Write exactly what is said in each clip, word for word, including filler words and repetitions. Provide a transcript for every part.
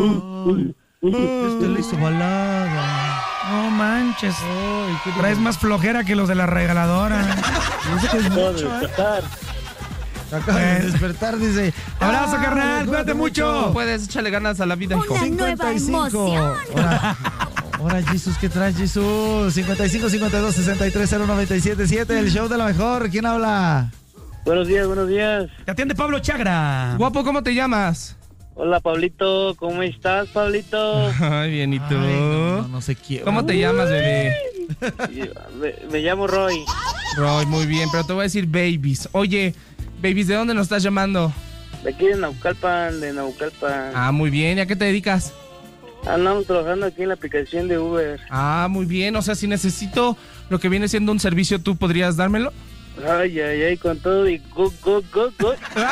Este le hizo balada. No manches. Ay, traes más flojera que los de la regaladora. No sé qué es mucho, ¿eh? Acaba de despertar, dice. Abrazo, carnal, cuídate mucho. Puedes echarle ganas a la vida, hijo. cincuenta y cinco. Ahora, ahora, Jesús, ¿qué traes, Jesús? cincuenta y cinco, cincuenta y dos, sesenta y tres, cero noventa y siete, siete, el show de la mejor. ¿Quién habla? Buenos días, buenos días. Te atiende Pablo Chagra. Guapo, ¿cómo te llamas? Hola, Pablito. ¿Cómo estás, Pablito? Ay, bien, ¿y tú? Ay, no, no, no se quiere. ¿Cómo te llamas, bebé? Me, me llamo Roy. Roy, muy bien, pero te voy a decir babies. Oye, babies, ¿de dónde nos estás llamando? De aquí de Naucalpan, de Naucalpan. Ah, muy bien. ¿Y a qué te dedicas? Andamos trabajando aquí en la aplicación de Uber. Ah, muy bien. O sea, si necesito lo que viene siendo un servicio, ¿tú podrías dármelo? Ay, ay, ay, con todo y go, go, go, go.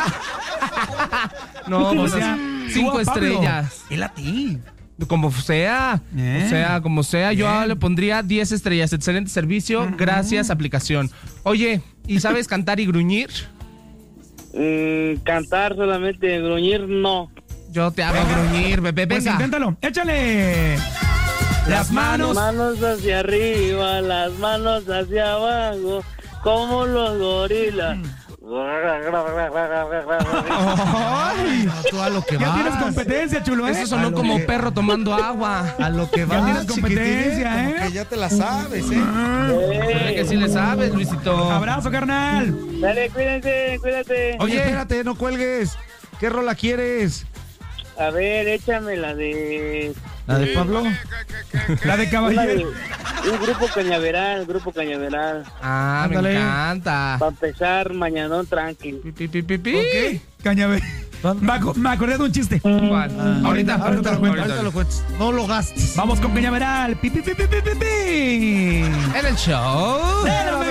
No, O pues sea, cinco tú a Pablo. estrellas. Él a ti. Como sea, Bien. o sea, como sea, yo Bien. le pondría diez estrellas. Excelente servicio, gracias, aplicación. Oye, ¿y sabes cantar y gruñir? Mm, cantar solamente, gruñir no. Yo te hago gruñir, bebé, Pues venga. inténtalo. Échale. Las manos. Manos hacia arriba, las manos hacia abajo, como los gorilas. Ay, No, tú a lo que Ya vas. tienes competencia, chulo, ¿eh? eso A sonó lo como que- perro tomando agua. A lo que Ya vas, tienes competencia, chiquitín, ¿eh? como que ya te la sabes, ¿eh? Dile que sí le sabes, Luisito. Abrazo, carnal. Dale, cuídense, cuídate. Oye, Oye. espérate, no cuelgues. ¿Qué rola quieres? A ver, échame la de... ¿La de Pablo? La de Una de caballero. un grupo cañaveral, grupo cañaveral. Ah, Ándale. me encanta. Para empezar, mañanón tranqui. Pi, pi, pi, pi, pi. Ok. Cañabe. Me, aco- me acordé de un chiste. ¿Cuál? Ah, ahorita, ahorita, lo cuento, ahorita. ahorita lo cuentes. No lo gastes. Vamos con Cañaveral. Pi, pi, pi, pi, pi, pi, pi. En el show. ¡De la